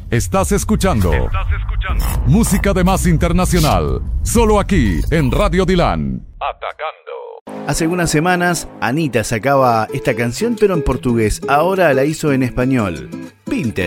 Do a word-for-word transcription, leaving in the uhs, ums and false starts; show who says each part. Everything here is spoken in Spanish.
Speaker 1: Estás escuchando. Estás escuchando. Música de Más Internacional. Solo aquí, en Radio Dilan. Atacando.
Speaker 2: Hace algunas semanas, Anitta sacaba esta canción pero en portugués. Ahora la hizo en español. Pinter.